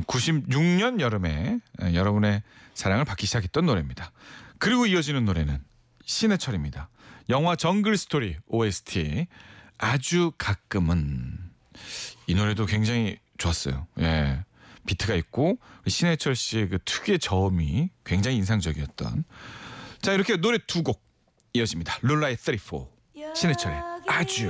96년 여름에 여러분의 사랑을 받기 시작했던 노래입니다. 그리고 이어지는 노래는 신해철입니다. 영화 정글 스토리 OST 아주 가끔은. 이 노래도 굉장히 좋았어요. 예, 비트가 있고 신해철 씨의 그 특유의 저음이 굉장히 인상적이었던. 자, 이렇게 노래 두 곡 이어집니다. 룰라의 34, 신해철의 아주.